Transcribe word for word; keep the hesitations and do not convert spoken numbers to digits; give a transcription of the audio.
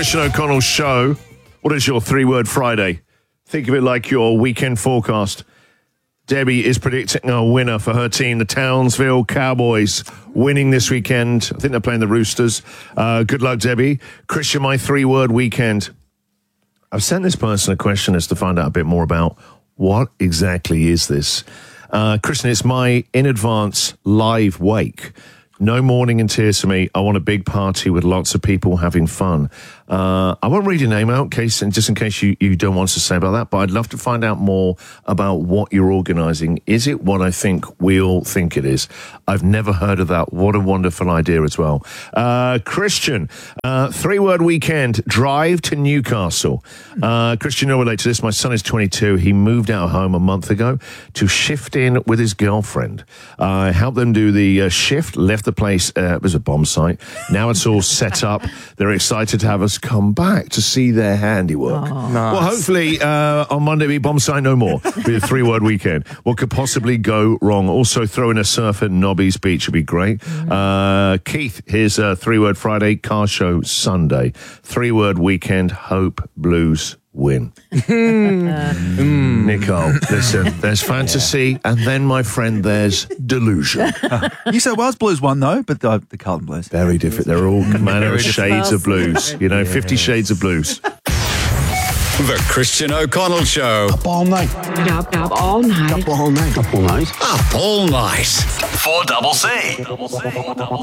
Christian O'Connell Show. What is your three-word Friday? Think of it like your weekend forecast. Debbie is predicting a winner for her team, the Townsville Cowboys, winning this weekend. I think they're playing the Roosters. Uh, good luck, Debbie. Christian, my three-word weekend. I've sent this person a question as to find out a bit more about what exactly is this. Uh, Christian, it's my in advance live wake. No mourning and tears for me. I want a big party with lots of people having fun. Uh, I won't read your name out, in case, and just in case you, you don't want us to say about that, but I'd love to find out more about what you're organising. Is it what I think we all think it is? I've never heard of that. What a wonderful idea as well. Uh, Christian, uh, three-word weekend, drive to Newcastle. Uh, Christian, you'll relate to this. My son is twenty-two. He moved out of home a month ago to shift in with his girlfriend. I uh, helped them do the uh, shift, left the place. Uh, it was a bomb site. Now it's all set up. They're excited to have us come back to see their handiwork. Oh, nice. Well, hopefully uh, on Monday be bomb site no more. Be a three-word weekend. What could possibly go wrong? Also, throw in a surf at Nobby's Beach would be great. Mm-hmm. Uh, Keith, here's a three-word Friday, car show Sunday. Three-word weekend, hope blues win. mm. Nicole, listen, there's fantasy, yeah. and then, my friend, there's delusion. Uh, New South Wales Blues won, though, but the, the Carlton Blues. Very different. They're all manner of shades of blues. You know, yeah. Fifty Shades of Blues. The Christian O'Connell Show. Up all night. Up, up all night. Up all night. Up all night. Up all night. four double C.